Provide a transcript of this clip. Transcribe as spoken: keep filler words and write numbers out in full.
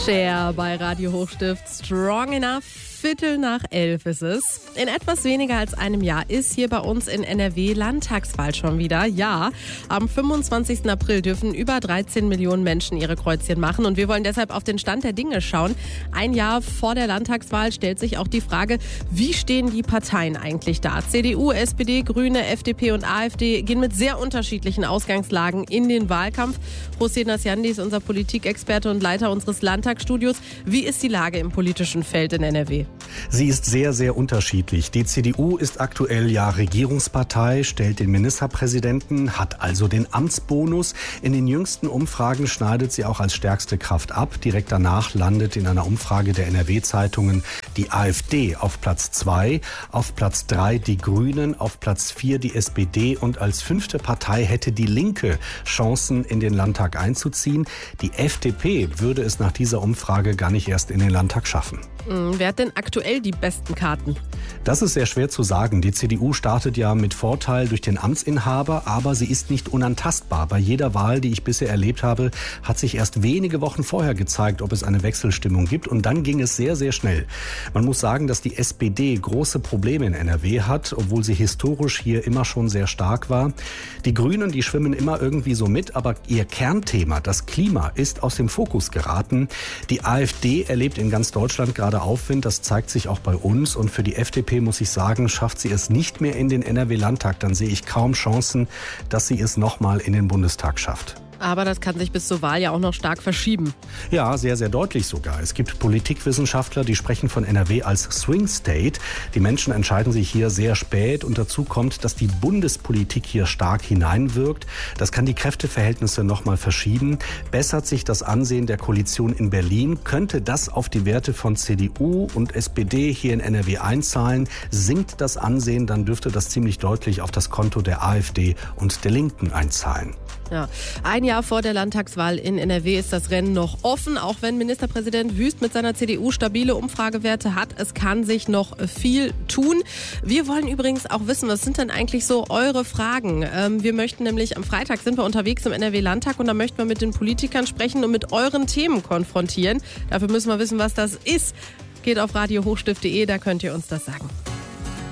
Cher bei Radio Hochstift. Strong Enough. Viertel nach elf ist es. In etwas weniger als einem Jahr ist hier bei uns in N R W Landtagswahl schon wieder. Ja, am fünfundzwanzigsten April dürfen über dreizehn Millionen Menschen ihre Kreuzchen machen. Und wir wollen deshalb auf den Stand der Dinge schauen. Ein Jahr vor der Landtagswahl stellt sich auch die Frage, wie stehen die Parteien eigentlich da? C D U, S P D, Grüne, F D P und AfD gehen mit sehr unterschiedlichen Ausgangslagen in den Wahlkampf. Hossein Nasjandi ist unser Politikexperte und Leiter unseres Landtagsstudios. Wie ist die Lage im politischen Feld in N R W? Sie ist sehr, sehr unterschiedlich. Die C D U ist aktuell ja Regierungspartei, stellt den Ministerpräsidenten, hat also den Amtsbonus. In den jüngsten Umfragen schneidet sie auch als stärkste Kraft ab. Direkt danach landet in einer Umfrage der N R W-Zeitungen die AfD auf Platz zwei, auf Platz drei die Grünen, auf Platz vier die S P D und als fünfte Partei hätte die Linke Chancen, in den Landtag einzuziehen. Die F D P würde es nach dieser Umfrage gar nicht erst in den Landtag schaffen. Wer hat denn aktuell die besten Karten? Das ist sehr schwer zu sagen. Die C D U startet ja mit Vorteil durch den Amtsinhaber, aber sie ist nicht unantastbar. Bei jeder Wahl, die ich bisher erlebt habe, hat sich erst wenige Wochen vorher gezeigt, ob es eine Wechselstimmung gibt. Und dann ging es sehr, sehr schnell. Man muss sagen, dass die S P D große Probleme in N R W hat, obwohl sie historisch hier immer schon sehr stark war. Die Grünen, die schwimmen immer irgendwie so mit, aber ihr Kernthema, das Klima, ist aus dem Fokus geraten. Die AfD erlebt in ganz Deutschland gerade Aufwind, das zeigt sich auch bei uns. Und für die F D P muss ich sagen, schafft sie es nicht mehr in den N R W-Landtag, dann sehe ich kaum Chancen, dass sie es nochmal in den Bundestag schafft. Aber das kann sich bis zur Wahl ja auch noch stark verschieben. Ja, sehr, sehr deutlich sogar. Es gibt Politikwissenschaftler, die sprechen von N R W als Swing State. Die Menschen entscheiden sich hier sehr spät und dazu kommt, dass die Bundespolitik hier stark hineinwirkt. Das kann die Kräfteverhältnisse nochmal verschieben. Bessert sich das Ansehen der Koalition in Berlin, könnte das auf die Werte von C D U und S P D hier in N R W einzahlen. Sinkt das Ansehen, dann dürfte das ziemlich deutlich auf das Konto der AfD und der Linken einzahlen. Ja, ein Jahr vor der Landtagswahl in N R W ist das Rennen noch offen, auch wenn Ministerpräsident Wüst mit seiner C D U stabile Umfragewerte hat. Es kann sich noch viel tun. Wir wollen übrigens auch wissen, was sind denn eigentlich so eure Fragen? Ähm, wir möchten nämlich, am Freitag sind wir unterwegs im N R W-Landtag und da möchten wir mit den Politikern sprechen und mit euren Themen konfrontieren. Dafür müssen wir wissen, was das ist. Geht auf radio hochstift punkt de, da könnt ihr uns das sagen.